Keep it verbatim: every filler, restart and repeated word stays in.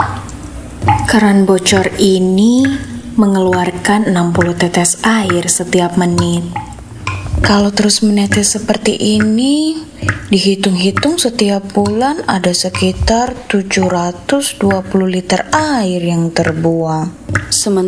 Keran bocor ini mengeluarkan enam puluh tetes air setiap menit. Kalau terus menetes seperti ini, dihitung-hitung setiap bulan ada sekitar tujuh ratus dua puluh liter air yang terbuang. Sementara